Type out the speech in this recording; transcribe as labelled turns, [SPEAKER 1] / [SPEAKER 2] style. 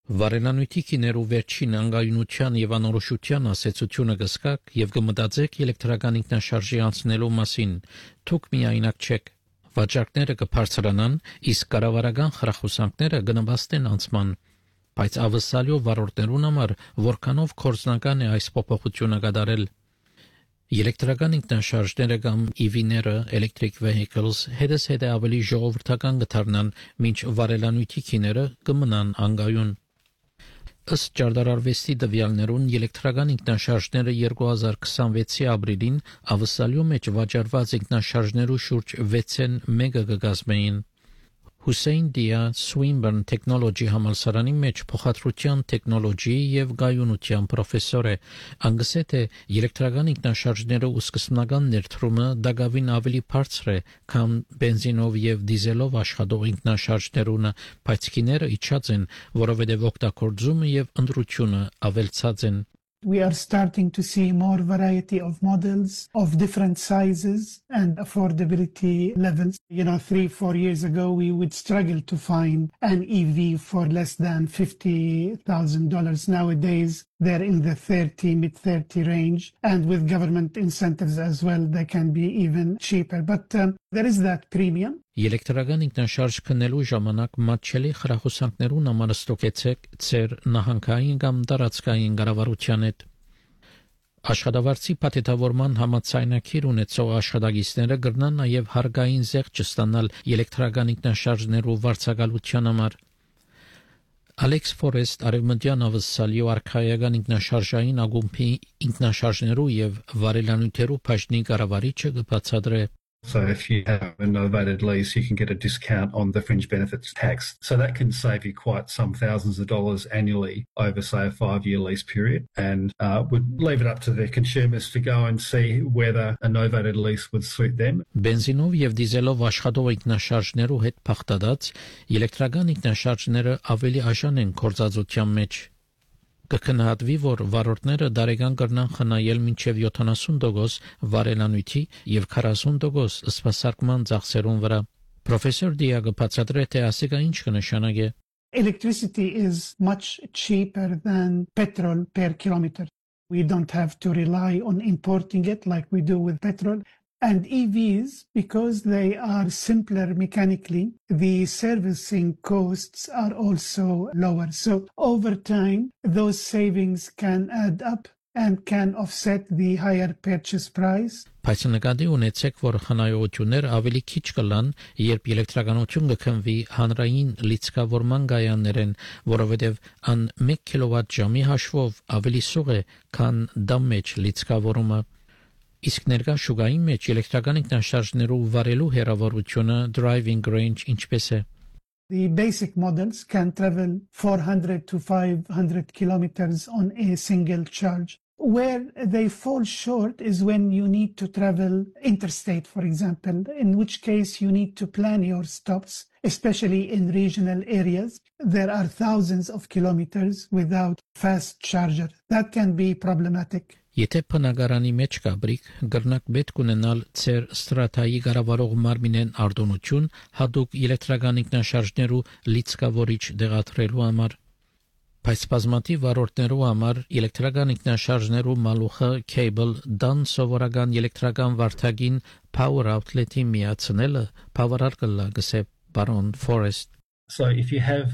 [SPEAKER 1] Վարելանույթի քիներու վերջին անգայունության եւ անորոշության ասեցությունը կսկակ եւ կմտածեք էլեկտրական ինքնաշարժի անցնելու մասին, թուք միայնակ չեք։ Վաճառքները կբարձրանան, իսկ կառավարական խրախուսանքները կնվաստեն անցման։ Բայց ավսալյո վարորդներուն համար որքանով կորզնական է այս փոփոխությունը կատարել։ Էլեկտրական ինքնաշարժները կամ EV-ները (electric vehicles) հետզհետե ավելի ժողովրդական կդառնան, մինչ վարելանույթի քիները կմնան անգայուն։ Ըստ ճարտարարվեստի տվյալներուն էլեկտրական ինքնաշարժները 2026-ի ապրիլին ավսալյո մեջ վաճառված ինքնաշարժներու շուրջ 6-1 կկազմեին։ Հուսեյն Դիա Swinburne Technology համալսարանի մեջ փոխադրության տեխնոլոգիի եւ գայունության պրոֆեսոր է, անգսե թե էլեկտրական ինքնաշարժները ու սկզբնական ներդրումը դակավին ավելի բարձր է, քան բենզինով եւ դիզելով աշխատող ինքնաշարժներունը, բայց քիները իջած են, որովհետեւ օգտագործումը եւ ընտրությունը ավելցած են։
[SPEAKER 2] We are starting to see more variety of models of different sizes and affordability levels. 3-4 years ago, we would struggle to find an EV for less than $50,000. Nowadays, they're in the mid-30 range. And with government incentives as well, they can be even cheaper. But there is that premium.
[SPEAKER 1] Էլեկտրական ինքնաշարժ քննելու ժամանակ մատչելի խրախուսանքներուն համար ստոկեցեք ձեր նահանգային կամ տարածքային կառավարության հետ։ Աշխատավարձի փաթեթավորման համաձայնագիր ունեցող աշխատակիցները կգրնան նաև հարկային զեղչ ստանալ էլեկտրական ինքնաշարժներու վարձակալության համար։ Alex Forrest Արևմտյան ավսալյո արքայական ինքնաշարժային ակումբի ինքնաշարժներու եւ վարելանյութերու բաժնի կառավարիչը կբացատրե։
[SPEAKER 3] So if you have a novated lease, you can get a discount on the fringe benefits tax. So that can save you quite some thousands of dollars annually over, say, a 5-year lease period. And would leave it up to the consumers to go and see whether a novated lease would suit them.
[SPEAKER 1] Բենզինով եւ դիզելով աշխատող ինքնաշարժներու հետ փախտած էլեկտրական ինքնաշարժները ավելի աշան են կորզածության մեջ։ Կքննադվի, որ վարորդները դարեգան կրնան խնայել մինչև 70% վարելանույթի եւ 40% սպասարկման ծախսերուն վրա։ Պրոֆեսոր Դիագը բացատրե, թե ասիկա ինչ կնշանակե։
[SPEAKER 2] Electricity is much cheaper than petrol per kilometer. We don't have to rely on importing it like we do with petrol. And EVs, because they are simpler mechanically, the servicing costs are also lower. So over time, those savings can add up and can offset the higher purchase price.
[SPEAKER 1] Բայց նկատի ունեցեք, որ խնայողություններ ավելի քիչ կլան, երբ էլեկտրականություն կքննվի հանրային լիցքավորման կայաններեն, որովհետև ան 1 կիլովատ-ժամի հաշվով ավելի սուղ է, քան դա մեջ լիցքավորումը։ Իսկ ներկա շուկայի մեջ էլեկտրական ինքնաշարժներու վարելու հեռավորությունը driving range ինչպես է։
[SPEAKER 2] The basic models can travel 400 to 500 kilometers on a single charge. Where they fall short is when you need to travel interstate, for example, in which case you need to plan your stops, especially in regional areas. There are thousands of kilometers without fast charger. That can be problematic.
[SPEAKER 1] Եթե բնակարանի մեջ կաբրիկ, գրնակ պետք ունենալ ձեր ստրատայի կառավարող մարմինեն արտոնություն հատուկ էլեկտրական ինքնաշարժներու լիցքավորիչ դեղատրելու համար։ Բայց բազմաթիվ վարորդներու համար էլեկտրական ինքնաշարժներու մալուխը cable դան սովորական էլեկտրական վարդագին power outlet-ի միացնելը բավարար կլա գսե Baron Forrest.
[SPEAKER 3] So if you have